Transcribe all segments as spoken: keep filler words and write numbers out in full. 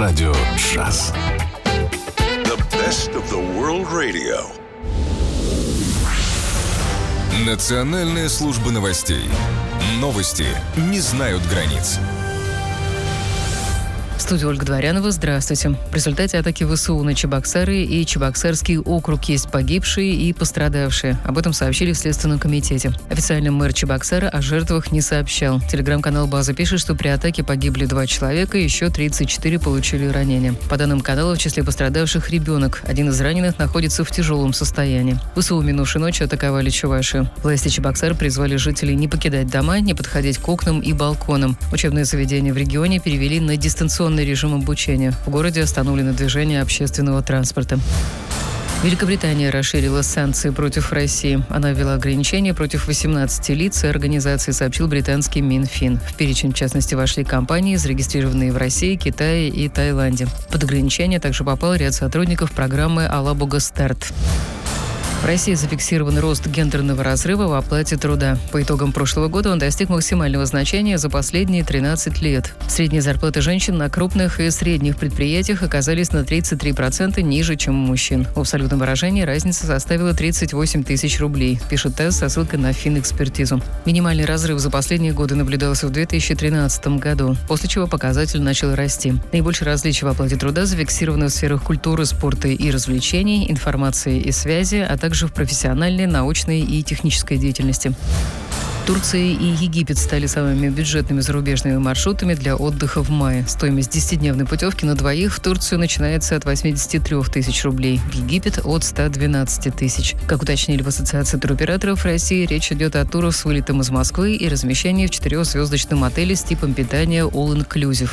Радио «Джаз». The best of the world radio. Национальная служба новостей. Новости не знают границ. В студии Ольга Дворянова. Здравствуйте. В результате атаки ВСУ на Чебоксары и Чебоксарский округ есть погибшие и пострадавшие. Об этом сообщили в Следственном комитете. Официально мэр Чебоксара о жертвах не сообщал. Телеграм-канал «База» пишет, что при атаке погибли два человека, еще тридцать четыре получили ранения. По данным канала, в числе пострадавших ребенок. Один из раненых находится в тяжелом состоянии. ВСУ минувшей ночью атаковали Чувашию. Власти Чебоксар призвали жителей не покидать дома, не подходить к окнам и балконам. Учебные заведения в регионе перевели на дистанционный режим обучения. В городе остановлено движение общественного транспорта. Великобритания расширила санкции против России. Она ввела ограничения против восемнадцати лиц и организаций, сообщил британский Минфин. В перечень, в частности, вошли компании, зарегистрированные в России, Китае и Таиланде. Под ограничение также попал ряд сотрудников программы «Алабуга Старт». В России зафиксирован рост гендерного разрыва в оплате труда. По итогам прошлого года он достиг максимального значения за последние тринадцать лет. Средние зарплаты женщин на крупных и средних предприятиях оказались на тридцать три процента ниже, чем у мужчин. В абсолютном выражении разница составила тридцать восемь тысяч рублей, пишет ТАСС со ссылкой на финэкспертизу. Минимальный разрыв за последние годы наблюдался в две тысячи тринадцатом году, после чего показатель начал расти. Наибольшие различия в оплате труда зафиксированы в сферах культуры, спорта и развлечений, информации и связи, а также в профессиональной, научной и технической деятельности. Турция и Египет стали самыми бюджетными зарубежными маршрутами для отдыха в мае. Стоимость десятидневной путевки на двоих в Турцию начинается от восьмидесяти трёх тысяч рублей, в Египет – от ста двенадцати тысяч. Как уточнили в Ассоциации туроператоров России, речь идет о турах с вылетом из Москвы и размещении в четырехзвездочном отеле с типом питания All Inclusive.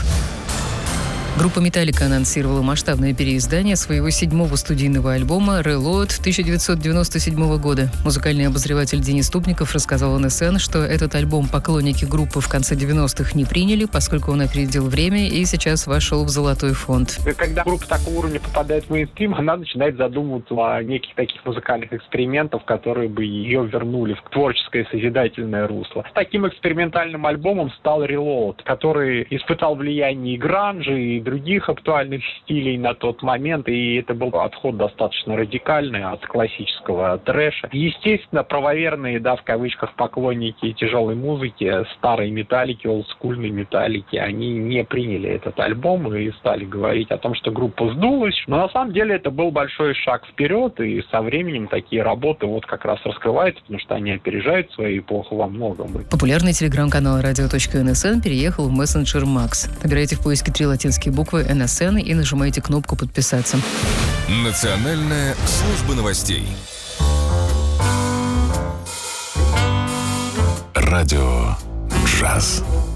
Группа «Металлика» анонсировала масштабное переиздание своего седьмого студийного альбома «Reload» тысяча девятьсот девяносто седьмого года. Музыкальный обозреватель Денис Тупников рассказал эн эс эн, что этот альбом поклонники группы в конце девяностых не приняли, поскольку он опередил время и сейчас вошел в золотой фонд. Когда группа такого уровня попадает в мейнстрим, она начинает задумываться о неких таких музыкальных экспериментах, которые бы ее вернули в творческое созидательное русло. Таким экспериментальным альбомом стал «Reload», который испытал влияние и гранжа, и других актуальных стилей на тот момент, и это был отход достаточно радикальный от классического трэша. Естественно, правоверные, да, в кавычках, поклонники тяжелой музыки, старой металлики, олдскульной металлики, они не приняли этот альбом и стали говорить о том, что группа сдулась. Но на самом деле это был большой шаг вперед, и со временем такие работы вот как раз раскрываются, потому что они опережают свою эпоху во многом. Популярный телеграм-канал радио точка эн эс эн переехал в мессенджер Макс. Набирайте в поиске три латинские буквы эн эс эн и нажимаете кнопку «Подписаться». Национальная служба новостей. Радио «Джаз».